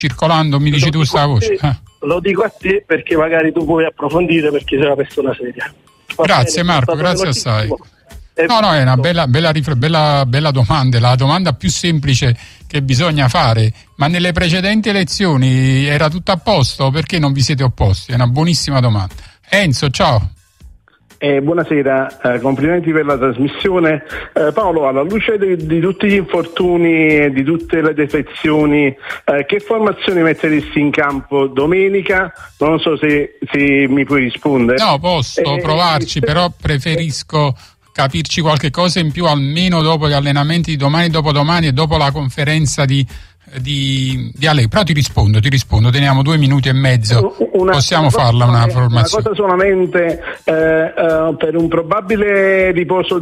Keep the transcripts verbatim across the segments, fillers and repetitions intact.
circolando, mi dici tu sta voce. Te, eh. Lo dico a te perché magari tu puoi approfondire, perché sei una persona seria. Va grazie bene, Marco, grazie assai. E no, no, è una bella, bella, bella, bella domanda, la domanda più semplice che bisogna fare. Ma nelle precedenti elezioni era tutto a posto? Perché non vi siete opposti? È una buonissima domanda. Enzo, ciao. Eh, buonasera, eh, complimenti per la trasmissione. Eh, Paolo, alla luce di, di tutti gli infortuni e di tutte le defezioni, eh, che formazioni metteresti in campo domenica? Non so se, se mi puoi rispondere. No, posso eh, provarci, eh, però preferisco capirci qualche cosa in più almeno dopo gli allenamenti di domani, dopodomani e dopo la conferenza di di, di Allegri. Però ti rispondo, ti rispondo, teniamo due minuti e mezzo, una, possiamo una farla una formazione. Una cosa solamente eh, eh, per un probabile riposo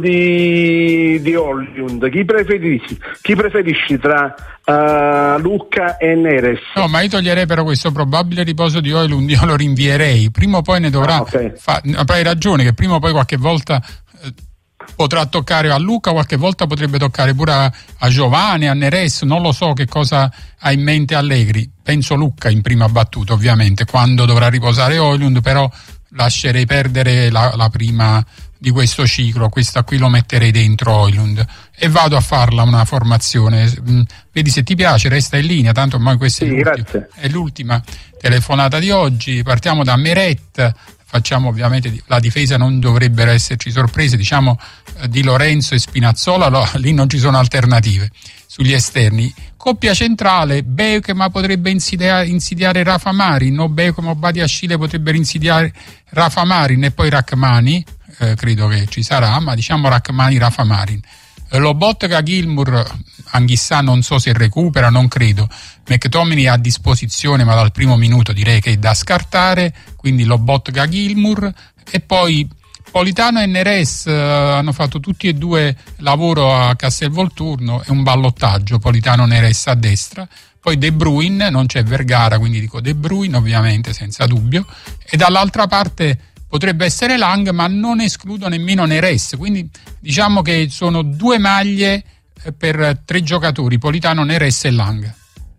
di, di Højlund, chi preferisci, chi preferisci tra uh, Lucca e Neres? No, ma io toglierei però questo probabile riposo di Højlund, io lo rinvierei, prima o poi ne dovrà ah, okay. fa, hai ragione che prima o poi qualche volta eh, potrà toccare a Luca, qualche volta potrebbe toccare pure a, a Giovanni, a Neres, non lo so che cosa ha in mente Allegri. Penso Luca in prima battuta, ovviamente, quando dovrà riposare Højlund, però lascerei perdere la, la prima di questo ciclo, questa qui lo metterei dentro Højlund e vado a farla una formazione. Vedi se ti piace, resta in linea, tanto ormai questa sì, è, l'ultima, è l'ultima telefonata di oggi. Partiamo da Meret. Facciamo ovviamente la difesa, non dovrebbero esserci sorprese, diciamo eh, Di Lorenzo e Spinazzola, no, lì non ci sono alternative. Sugli esterni, coppia centrale, Beukema potrebbe insidiare, insidiare Rafa Marin, no, Beukema o Badiashile potrebbero insidiare Rafa Marin e poi Rachmani, eh, credo che ci sarà, ma diciamo Rachmani, Rafa Marin. Lobotka, Gilmour, Anghissà non so se recupera, non credo. McTominay a disposizione, ma dal primo minuto direi che è da scartare, quindi Lobotka, Gilmour e poi Politano e Neres eh, hanno fatto tutti e due lavoro a Castelvolturno, è un ballottaggio, Politano Neres a destra, poi De Bruyne, non c'è Vergara, quindi dico De Bruyne ovviamente senza dubbio, e dall'altra parte potrebbe essere Lang, ma non escludo nemmeno Neres, quindi diciamo che sono due maglie per tre giocatori, Politano, Neres e Lang.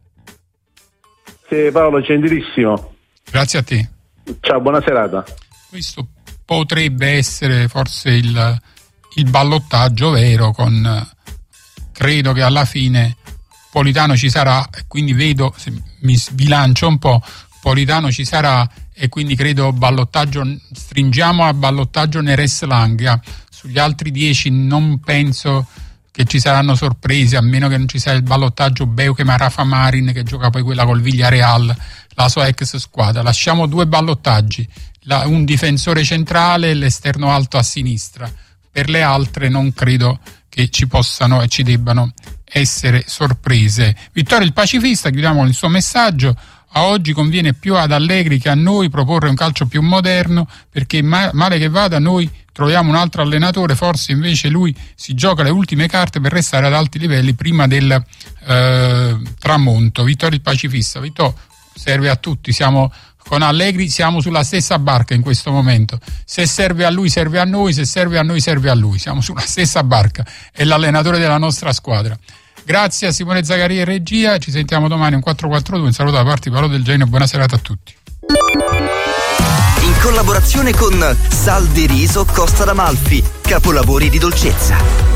Sì, Paolo, gentilissimo. Grazie a te. Ciao, buona serata. Questo potrebbe essere forse il, il ballottaggio vero, con credo che alla fine Politano ci sarà, e quindi vedo, se mi sbilancio un po', Politano ci sarà e quindi credo ballottaggio, stringiamo a ballottaggio Neres Lang. Sugli altri dieci non penso che ci saranno sorprese, a meno che non ci sia il ballottaggio Beukema, Rafa Marin, che gioca poi quella col Villarreal, la sua ex squadra. Lasciamo due ballottaggi, la, un difensore centrale e l'esterno alto a sinistra. Per le altre non credo che ci possano e ci debbano essere sorprese. Vittorio il Pacifista, chiudiamo il suo messaggio. A oggi conviene più ad Allegri che a noi proporre un calcio più moderno, perché ma- male che vada noi troviamo un altro allenatore, forse invece lui si gioca le ultime carte per restare ad alti livelli prima del eh, tramonto. Vittorio il Pacifista, Vittorio serve a tutti, siamo con Allegri, siamo sulla stessa barca in questo momento, se serve a lui serve a noi, se serve a noi serve a lui, siamo sulla stessa barca, è l'allenatore della nostra squadra. Grazie a Simone Zaccaria e regia, ci sentiamo domani un quattro quattro due, un saluto da parte di Paolo Del Genio, buona serata a tutti. In collaborazione con Sal di Riso Costa d'Amalfi, capolavori di dolcezza.